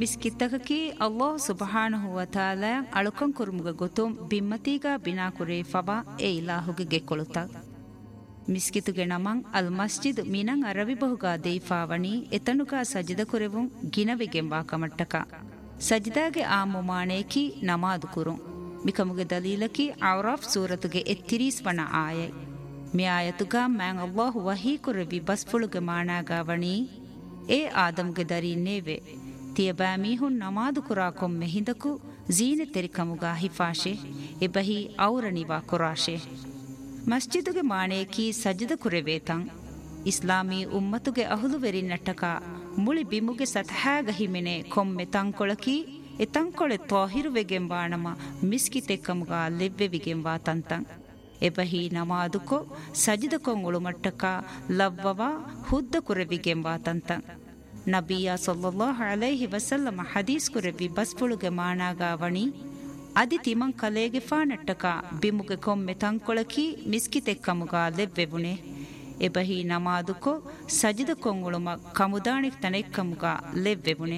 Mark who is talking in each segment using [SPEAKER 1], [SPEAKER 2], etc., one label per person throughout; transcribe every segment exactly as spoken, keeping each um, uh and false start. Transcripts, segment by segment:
[SPEAKER 1] ಮಿಸ್ಕಿತ್ತಕಿ ಅಲ್ಲಾಹ್ ಸುಬ್ಹಾನಹು ವ ತಾಲಾ ಅಳುಕಂ ಕುರುಮುಗ ಗೊತುಂ ಬಿಮ್ಮತಿಗ ಬಿನಾ ಕುರೇ ಫಬಾ ಎ ಇಲಾಹುಗೆ ಗೆಕೊಳುತ ಮಿಸ್ಕಿತುಗೆ ನಮಂ ಅಲ್ ಮಸ್ಜಿದ್ ಮಿನಂ ಅರವಿ ಬಹುಗ ದೇಫಾವಣಿ ಎತನುಗ ಸಜಿದ ಕುರೆವುಂ ಗಿನವಿಗೆಂ ವಾಕಮಟ್ಟಕ ಸಜಿದಾಗೆ ಆ ಮುಮಾನೇಕಿ ನಮಾದು ಕುರುಂ ಮಿಕಮುಗೆ ದಲೀಲಕಿ ಔರಾಫ್ ಸೂರತುಗೆ ಎತ್ತಿರೀಸ್ ವನ ಆಯೈ ಮಿ ಆಯತುಗ ಮ್ಯಾಂ ಅಲ್ಲಾಹು ವಹೀ ಕುರವಿ ಬಸ್ಫುಳುಗೆ ಮಾನಾಗಾವಣಿ ಎ ಆದಮ್ಗೆ ದರೀನೇವೆ ತಿಯಬಾ ಮೀಹುನ್ ನಮಾದು ಕುರಾಕೊಂ ಮೆಹಿಂದಕು ಜೀನೆ ತೆರಿಕಮುಗ ಹಿಫಾಶೆ ಎಬಹಿ ಔರನಿವಾ ಕುರಾಶೆ ಮಸ್ಜಿದುಗೆ ಮಾಣೇಕಿ ಸಜ್ಜದ ಕುರೆವೇತಂ ಇಸ್ಲಾಮೀ ಉಮ್ಮತುಗೆ ಅಹುಲುವೆರಿ ನಟ್ಟಕ ಮುಳಿ ಬಿಮುಗೆ ಸತಹಾಗ ಹಿಮೆನೆ ಕೊಮ್ಮೆ ತಂಕೊಳಕಿ ಎ ತಂಕೊಳೆ ತ್ವಾಹಿರುವೆಗೆಂಬಾಣಮ ಮಿಸ್ಕಿತೆಕ್ಕಮುಗ ಲೆವ್ವೆವಿಗೆಂಬಾ ತಂತಂ ಎಬಹಿ ನಮಾದುಕೊ ಸಜ್ಜದ ಕೊಂಗುಳು ಮಟ್ಟಕ ಲವ್ವವ ಹುದ್ದ ಕುರೆವಿಗೆಂಬಾ ತಂತಂ ನಬಿಯ ಸಲ್ಲಲ್ಲಾಹು ಅಲೈಹಿ ವಸಲ್ಲಮ ಹದೀಸ್ ಕುರೆವಿ ಬಸ್ಫುಳುಗೆ ಮಾನಾಗಾವಣಿ ಅದಿ ತಿಮಂ ಕಲೇಗೆ ಫಾನಟ್ಟಕ ಬಿಮುಗೆ ಕೊಮ್ಮೆ ತಂಕೊಳಕಿ ಮಿಸ್ಕಿತೆಕ್ಕಮುಗ ಲೆವ್ವೆವುನೆ ಎಬಹಿ ನಮಾದುಕೊ ಸಜಿದ ಕೊಂಗುಳುಮ ಕಮುದಾಣಿಕ್ ತನೆಕ್ಕಮುಗ ಲೆವ್ವೆವುನೆ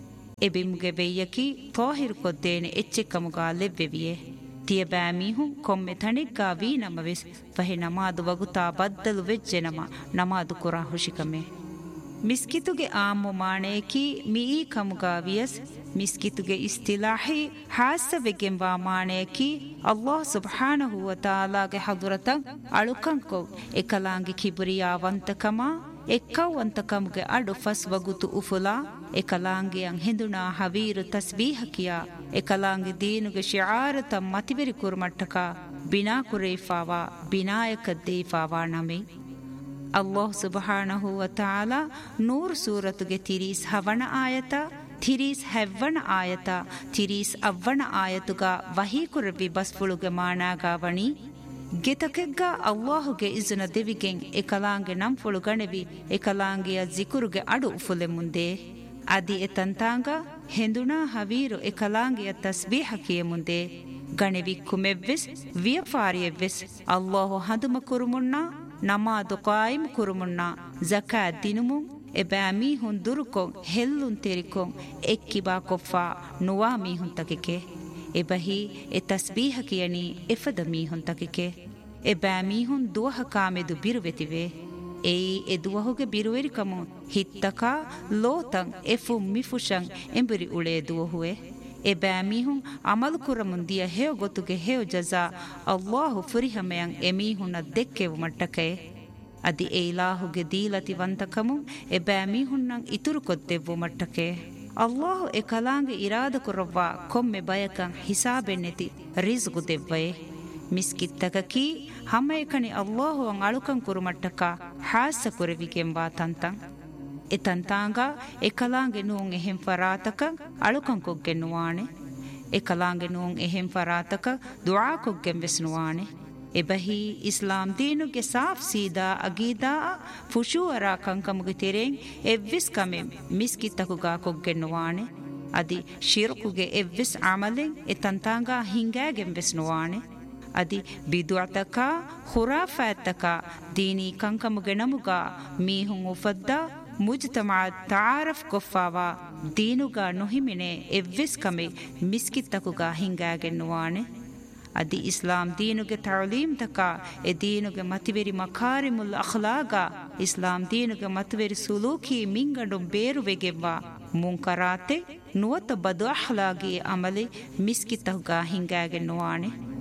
[SPEAKER 1] ಎಬಿಮುಗೆ ಬೆಯ್ಯಕಿ ತ್ವಾಹಿರು ಕೊದ್ದೇನೆ ಎಚ್ಚೆಕ್ಕಮುಗ ಲೆವ್ವೆವಿಯೆ ತಿಯಬಾ ಮೀಹುಂ ಕೊಮ್ಮೆ ತಣಿಗ್ಗಾ ವೀ ನಮವೆಸ್ ಫಹೆ ನಮಾದು ವಗುತಾ ಬದ್ದಲು ವೆಜ್ಜೆ ನಮ ನಮಾದು ಕುರಾ ಹುಶಿಕಮೆ ಮಿಸ್ಕಿತುಗೆ ಆಮು ಮಾಣೇಕಿ ಮೀ ಕಮುಗಾ ವಿಯಸ್ ಮಿಸ್ಕಿತುಗೆ ಇಸ್ತಿಲಾಹಿ ಹಾಸವೆಗೆಂಬಾ ಮಾಣೇಕಿ ಅಲ್ಲಾಹ್ ಸುಬ್ಹಾನಹು ವ ತಾಲಾಗೆ ಹದುರತಂ ಅಳುಕಂಕೊ ಎಕಲಾಂಗಿ ಕಿಬುರಿಯಾವಂತಕಮ ಎಕ್ಕವಂತಕಮುಗೆ ಅಡು ಫಸ್ ವಗುತು ಉಫುಲಾ ಎಕಲಾಂಗಿಯಂ ಹಿಂದುನಾ ಹವೀರು ತಸ್ಬೀಹಕಿಯ ಎಕಲಾಂಗಿ ದೀನುಗೆ ಶಿಆರತ ಮತಿವೆರಿ ಕುರುಮಟ್ಟಕ ಬಿನಾ ಕುರೇಫಾವಾ ಬಿನಾಯಕ ದೇಫಾವಾ ನಮೆ ಅಲ್ಲಾಹ್ ಸುಬ್ಹಾನಹು ವ ತಾಲಾ ನೂರ್ ಸೂರತುಗೆ ತಿರೀಸ್ ಹವಣ ಆಯತ ತಿರೀಸ್ ಹೆವ್ವಣ ಆಯತ ತಿರೀಸ್ ಅವ್ವಣ ಆಯತುಗ ವಹೀ ಕುರವಿ ಬಸ್ಫುಳುಗೆ ಮಾನಾಗಾವಣಿ ಗೆತಕೆಗ್ಗ ಅಲ್ಲಾಹುಗೆ ಇಜುನ ದೆವಿಗೆಂ ಎಕಲಾಂಗೆ ನಂಫುಳು ಗಣೆವಿ ಎಕಲಾಂಗಿಯ ಜಿಕುರುಗೆ ಅಡು ಉಫುಲೆ ಮುಂದೆ ಅದಿ ಎತಂತಾಂಗ ಹೆಂದುನಾ ಹವೀರು ಎಕಲಾಂಗಿಯ ತಸ್ಬೀಹಕಿಯ ಮುಂದೆ ಗಣೆವಿ ಕುಮೆವ್ವೆಸ್ ವಿಯಫಾರಿಯವ್ವೆಸ್ ಅಲ್ಲಾಹು ಹದುಮ ಕುರುಮುನ್ನ ನಮಾದು ಕಾಯಿಮ್ ಕುರುಮುನ್ನ ಜಕಾತ್ ದಿನುಮುಂ ಎಬಾ ಮೀಹುನ್ ದುರುಕೊಂ ಹೆಲ್ಲುನ್ ತೆರಿಕೊಂ ಎಕ್ಕಿಬಾ ಕೊಫ್ಫಾ ನುವಾ ಮೀಹುನ್ ತಕಿಕೆ ಎಬಹಿ ಎ ತಸ್ಬೀಹಕಿಯನಿ ಎಫದ ಮೀಹುನ್ ತಕಿಕೆ ಎಬಾ ಮೀಹುನ್ ದುವಹ ಕಾಮೆದು ಬಿರುವೆತಿವೆ ಏಯಿ ಎ ದುವಹುಗೆ ಬಿರುವೆರಿಕಮು ಹಿತ್ತಕ ಲೋತಂ ಎಫು ಮಿಫುಶಂ ಎಂಬುರಿ ಉಳೆ ದುವಹುವೆ ಎಬಾ ಮೀಹುನ್ ಅಮಲು ಕುರಮುಂದಿಯ ಹೇವ ಗೊತ್ತುಗೆ ಹೇವ ಜಜಾ ಅಲ್ಲಾಹು ಫುರಿಹಮೆಯಂ ಎಮೀಹುನ ದೆಕ್ಕೆವು ಮಟ್ಟಕೆ ಅದಿ ಎ ಇಲಾಹುಗೆ ದೀಲತಿ ವಂತಕಮು ಎಬಾ ಮೀಹುನ್ನಂ ಇತುರು ಕೊದ್ದೆವು ಮಟ್ಟಕೆ ಅಲ್ಲಾಹು ಎ ಕಲಾಂಗೆ ಇರಾದ ಕುರವ್ವ ಕೊಮ್ಮೆ ಬಯಕಂ ಹಿಸಾಬೆನ್ನೆತಿ ರಿಜ್ಗು ದೆವ್ವಯೆ ಮಿಸ್ಕಿತ್ತಕಕಿ ಹಮ್ಮಯಕನಿ ಅಲ್ಲಾಹು ಅಂ ಅಳುಕಂ ಕುರುಮಟ್ಟಕ ಹಾಸ ಕುರವಿಗೆಂಬಾ ತಂತಂ ಎತಂತಾಂಗ ಎಕಲಾಂಗೆ ನೂಂ ಎಹೆಂ ಫರಾತಕ ಅಳುಕಂ ಕೊಗ್ಗೆನ್ನುವಾಣೆ ಎಕಲಾಂಗೆ ನೂಂ ಎಹೆಂ ಫರಾತಕ ದುಆ ಕೊಗ್ಗೆಂ ವೆಸ್ನುವಾಣೆ ಎಬಹಿ ಇಸ್ಲಾಂ ದೀನುಗೆ ಸಾಫ್ ಸೀದಾ ಅಗೀದಾ ಫುಶೂಅರಾ ಕಂಕಮುಗೆ ತೆರೆಂ ಎವ್ವಿಸ್ ಕಮೆ ಮಿಸ್ಕಿತ್ತಕುಗಾ ಕೊಗ್ಗೆನ್ನುವಾಣೆ ಅದಿ ಶಿರ್ಕುಗೆ ಎವ್ವಿಸ್ ಅಮಲೆಂ ಎತಂತಾಂಗ ಹಿಂಗಾಗೆಂ ವೆಸ್ನುವಾಣೆ ಅದಿ ಬಿದುಅತಕ ಖುರಾಫಾತಕ ದೀನಿ ಕಂಕಮುಗೆ ನಮುಗ ಮೀಹುಂ ಉಫದ್ದಾ ಮುಜ್ತಮಾ ತಾರಫ್ ಕೊಫಾವಾ ದೀನುಗ ನುಹಿಮಿನೆ ಎವ್ವಿಸ್ ಕಮೆ ಮಿಸ್ಕಿತ್ತಕುಗ ಹಿಂಗಾಗೆನ್ನುವಾಣೆ ಅದಿ ಇಸ್ಲಾಂ ದೀನುಗೆ ತಅಲೀಮ್ ತಕ ಎ ದೀನುಗೆ ಮತಿವೆರಿ ಮಕಾರಿಮುಲ್ ಅಖ್ಲಾಗ ಇಸ್ಲಾಂ ದೀನುಗೆ ಮತಿವೆರಿ ಸುಲೂಕಿ ಮಿಂಗಂಡು ಬೇರುವೆಗೆವ್ವ ಮುಂಕರಾತೆ ನುವತ ಬದು ಅಖ್ಲಾಗಿ ಅಮಲೆ ಮಿಸ್ಕಿತ್ತಕುಗ ಹಿಂಗಾಗೆನ್ನುವಾಣೆ